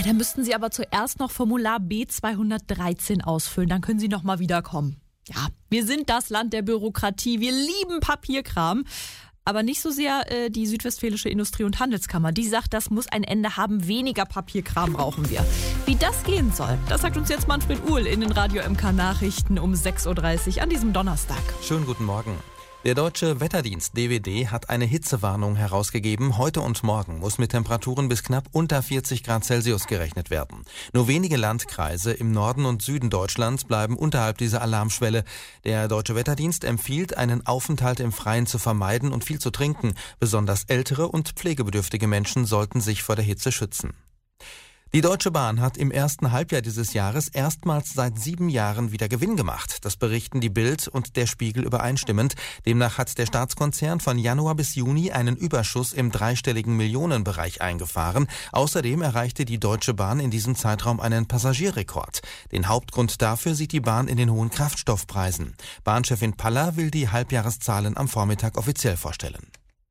dann müssten Sie aber zuerst noch Formular B213 ausfüllen, dann können Sie noch mal wiederkommen. Ja, wir sind das Land der Bürokratie, wir lieben Papierkram. Aber nicht so sehr die Südwestfälische Industrie- und Handelskammer. Die sagt, das muss ein Ende haben, weniger Papierkram brauchen wir. Wie das gehen soll, das sagt uns jetzt Manfred Uhl in den Radio MK Nachrichten um 6.30 Uhr an diesem Donnerstag. Schönen guten Morgen. Der Deutsche Wetterdienst DWD hat eine Hitzewarnung herausgegeben. Heute und morgen muss mit Temperaturen bis knapp unter 40 Grad Celsius gerechnet werden. Nur wenige Landkreise im Norden und Süden Deutschlands bleiben unterhalb dieser Alarmschwelle. Der Deutsche Wetterdienst empfiehlt, einen Aufenthalt im Freien zu vermeiden und viel zu trinken. Besonders ältere und pflegebedürftige Menschen sollten sich vor der Hitze schützen. Die Deutsche Bahn hat im ersten Halbjahr dieses Jahres erstmals seit 7 Jahren wieder Gewinn gemacht. Das berichten die Bild und der Spiegel übereinstimmend. Demnach hat der Staatskonzern von Januar bis Juni einen Überschuss im dreistelligen Millionenbereich eingefahren. Außerdem erreichte die Deutsche Bahn in diesem Zeitraum einen Passagierrekord. Den Hauptgrund dafür sieht die Bahn in den hohen Kraftstoffpreisen. Bahnchefin Paller will die Halbjahreszahlen am Vormittag offiziell vorstellen.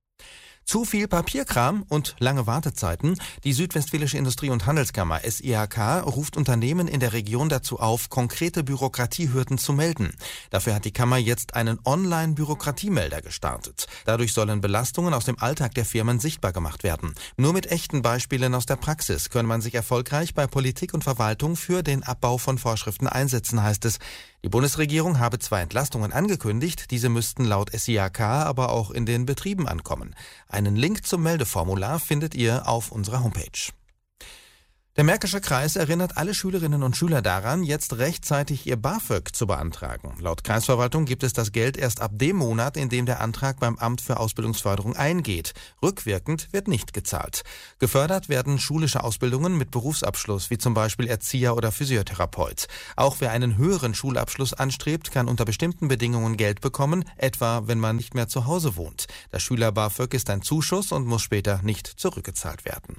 Zu viel Papierkram und lange Wartezeiten. Die Südwestfälische Industrie- und Handelskammer SIHK ruft Unternehmen in der Region dazu auf, konkrete Bürokratiehürden zu melden. Dafür hat die Kammer jetzt einen Online-Bürokratiemelder gestartet. Dadurch sollen Belastungen aus dem Alltag der Firmen sichtbar gemacht werden. Nur mit echten Beispielen aus der Praxis könne man sich erfolgreich bei Politik und Verwaltung für den Abbau von Vorschriften einsetzen, heißt es. Die Bundesregierung habe 2 Entlastungen angekündigt, diese müssten laut SIHK aber auch in den Betrieben ankommen. Einen Link zum Meldeformular findet ihr auf unserer Homepage. Der Märkische Kreis erinnert alle Schülerinnen und Schüler daran, jetzt rechtzeitig ihr BAföG zu beantragen. Laut Kreisverwaltung gibt es das Geld erst ab dem Monat, in dem der Antrag beim Amt für Ausbildungsförderung eingeht. Rückwirkend wird nicht gezahlt. Gefördert werden schulische Ausbildungen mit Berufsabschluss, wie zum Beispiel Erzieher oder Physiotherapeut. Auch wer einen höheren Schulabschluss anstrebt, kann unter bestimmten Bedingungen Geld bekommen, etwa wenn man nicht mehr zu Hause wohnt. Das Schüler-BAföG ist ein Zuschuss und muss später nicht zurückgezahlt werden.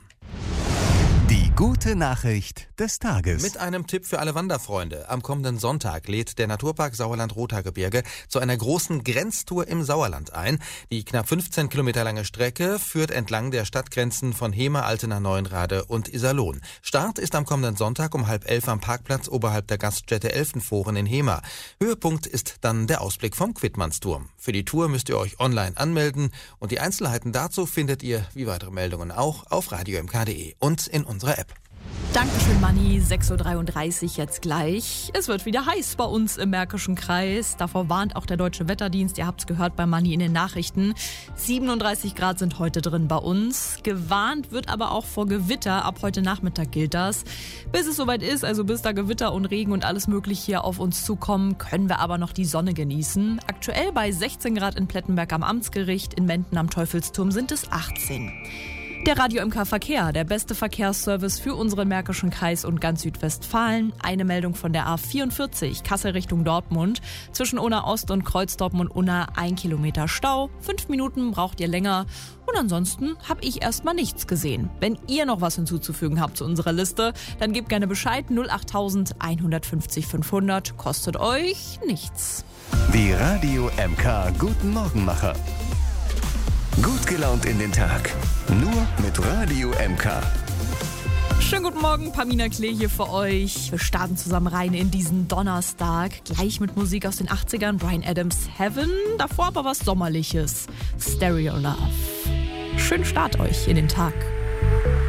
Die gute Nachricht des Tages. Mit einem Tipp für alle Wanderfreunde. Am kommenden Sonntag lädt der Naturpark Sauerland-Rothaargebirge zu einer großen Grenztour im Sauerland ein. Die knapp 15 Kilometer lange Strecke führt entlang der Stadtgrenzen von Hemer, Altena, Neuenrade und Iserlohn. Start ist am kommenden Sonntag um 10:30 am Parkplatz oberhalb der Gaststätte Elfenforen in Hemer. Höhepunkt ist dann der Ausblick vom Quidmannsturm. Für die Tour müsst ihr euch online anmelden und die Einzelheiten dazu findet ihr, wie weitere Meldungen auch, auf radiomk.de und in unserer App. Dankeschön, Manni. 6.33 Uhr jetzt gleich. Es wird wieder heiß bei uns im Märkischen Kreis. Davor warnt auch der Deutsche Wetterdienst. Ihr habt es gehört bei Manni in den Nachrichten. 37 Grad sind heute drin bei uns. Gewarnt wird aber auch vor Gewitter. Ab heute Nachmittag gilt das. Bis es soweit ist, also bis da Gewitter und Regen und alles Mögliche hier auf uns zukommen, können wir aber noch die Sonne genießen. Aktuell bei 16 Grad in Plettenberg am Amtsgericht. In Menden am Teufelsturm sind es 18. Der Radio MK Verkehr, der beste Verkehrsservice für unseren Märkischen Kreis und ganz Südwestfalen. Eine Meldung von der A44, Kassel Richtung Dortmund. Zwischen Unna Ost und Kreuzdortmund Unna 1 Kilometer Stau. 5 Minuten braucht ihr länger. Und ansonsten habe ich erstmal nichts gesehen. Wenn ihr noch was hinzuzufügen habt zu unserer Liste, dann gebt gerne Bescheid. 08000 150 500 kostet euch nichts. Die Radio MK Guten Morgenmacher. Gut gelaunt in den Tag. Nur mit Radio MK. Schönen guten Morgen, Pamina Klee hier für euch. Wir starten zusammen rein in diesen Donnerstag. Gleich mit Musik aus den 80ern, Bryan Adams Heaven. Davor aber was Sommerliches. Stereo Love. Schönen Start euch in den Tag.